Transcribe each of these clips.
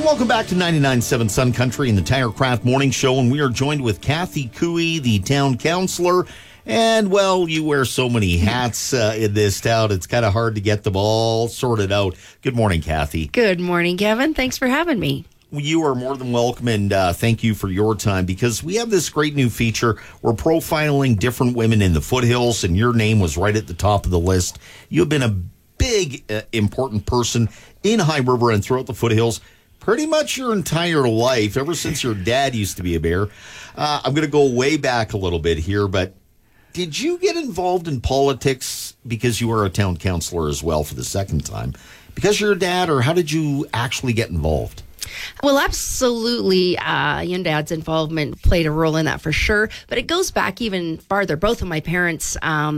welcome back to 99.7 Sun Country and the Tirecraft Morning Show. And we are joined with Kathy Cooey, the town councillor. And, well, you wear so many hats in this town, it's kind of hard to get them all sorted out. Good morning, Kathy. Good morning, Kevin. Thanks for having me. You are more than welcome, and thank you for your time, because we have this great new feature. We're profiling different women in the foothills, and your name was right at the top of the list. You have been a big, important person in High River and throughout the foothills pretty much your entire life, ever since your dad used to be a bear. I'm going to go way back a little bit here, but did you get involved in politics because you were a town councillor as well for the second time? Because you're a dad, or how did you actually get involved? Well, absolutely. Your dad's involvement played a role in that for sure. But it goes back even farther. Both of my parents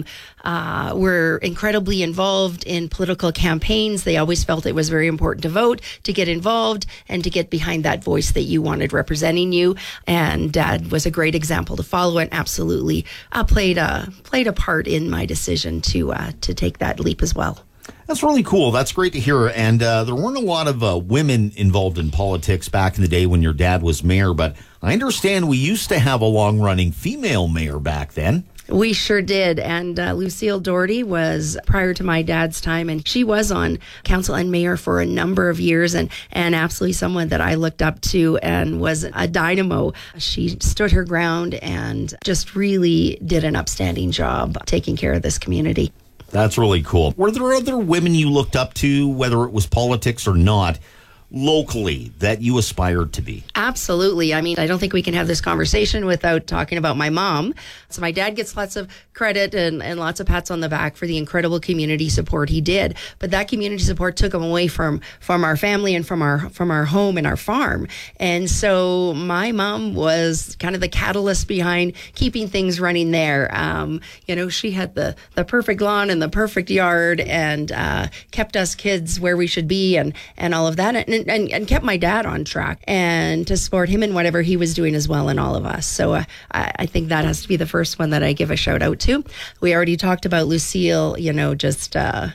were incredibly involved in political campaigns. They always felt it was very important to vote, to get involved, and to get behind that voice that you wanted representing you. And Dad was a great example to follow, and absolutely played a part in my decision to take that leap as well. That's really cool. That's great to hear. And there weren't a lot of women involved in politics back in the day when your dad was mayor, but I understand we used to have a long-running female mayor back then. We sure did. And Lucille Doherty was prior to my dad's time, and she was on council and mayor for a number of years, and absolutely someone that I looked up to and was a dynamo. She stood her ground and just really did an upstanding job taking care of this community. That's really cool. Were there other women you looked up to, whether it was politics or not, locally, that you aspired to be? Absolutely. I mean, I don't think we can have this conversation without talking about my mom. So my dad gets lots of credit and lots of pats on the back for the incredible community support he did. But that community support took him away from our family and from our home and our farm. And so my mom was kind of the catalyst behind keeping things running there. She had the perfect lawn and the perfect yard, and kept us kids where we should be and all of that. And kept my dad on track, and to support him in whatever he was doing as well, and all of us. So I think that has to be the first one that I give a shout out to. We already talked about Lucille, just a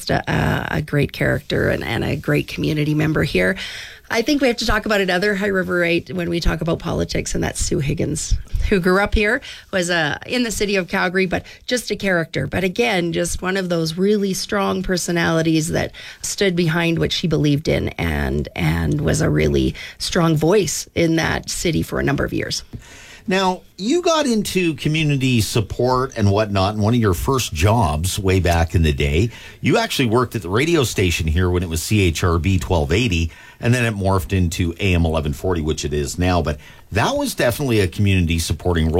great character and a great community member here. I think we have to talk about another High Riverite when we talk about politics, and that's Sue Higgins, who grew up here, was in the city of Calgary, but just a character. But again, just one of those really strong personalities that stood behind what she believed in, and was a really strong voice in that city for a number of years. Now, you got into community support and whatnot in one of your first jobs way back in the day. You actually worked at the radio station here when it was CHRB 1280, and then it morphed into AM 1140, which it is now. But that was definitely a community supporting role.